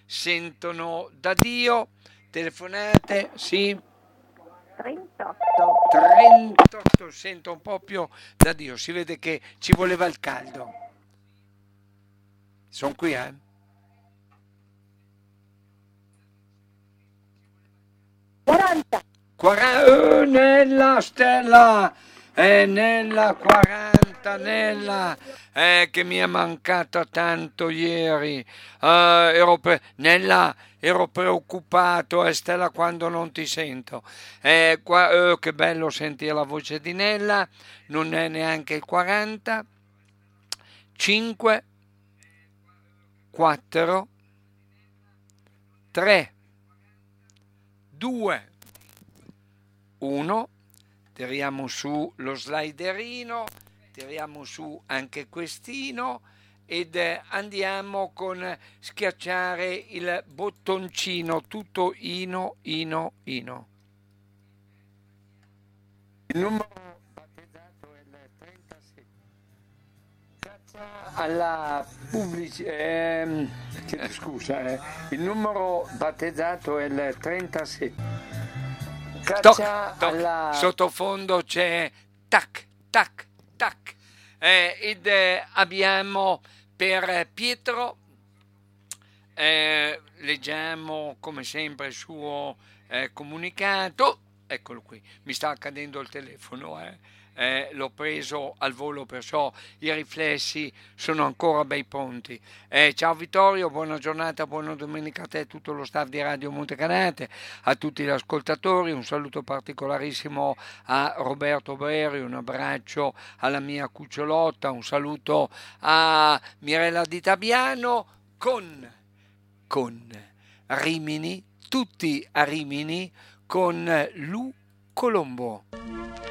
sentono da Dio. Telefonate, sì. 38. 38, sento proprio da Dio, si vede che ci voleva il caldo. Sono qui, eh? 40. Nella stella, nella 40, nella, che mi è mancata tanto ieri. Nella, ero preoccupato, Stella, quando non ti sento. Che bello sentire la voce di Nella, non è neanche il 40. 5, 4, 3, 2, 1. Tiriamo su lo sliderino, tiriamo su anche questino ed andiamo con schiacciare il bottoncino, tutto ino, ino, ino. Il numero battezzato è il 36. Caccia alla pubblicità. Scusa, il numero battezzato è il 37. Caccia alla... Sottofondo c'è tac, tac, tac. Ed abbiamo per Pietro, leggiamo come sempre il suo comunicato. Eccolo qui, mi sta accadendo il telefono, l'ho preso al volo, perciò i riflessi sono ancora bei pronti. Ciao Vittorio, buona giornata, buona domenica a te e tutto lo staff di Radio Montecanate, a tutti gli ascoltatori, un saluto particolarissimo a Roberto Beri, un abbraccio alla mia cucciolotta, un saluto a Mirella Di Tabiano con Rimini, tutti a Rimini con Lu Colombo.